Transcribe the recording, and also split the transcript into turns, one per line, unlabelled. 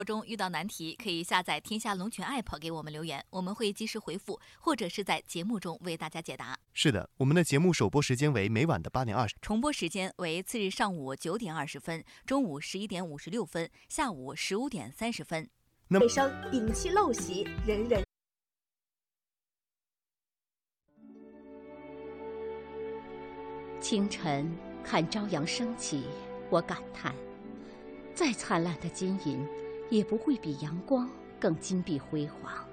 中遇到难题，可以下载天下龙泉 App 给我们留言，我们会及时回复，或者是在节目中为大家解答。
是的，我们的节目首播时间为每晚的8点20，
重播时间为次日上午9点20分、中午11点56分、下午15点30分。
卫生摒弃陋习，人人。
清晨看朝阳升起，我感叹，再灿烂的金银，也不会比阳光更金碧辉煌。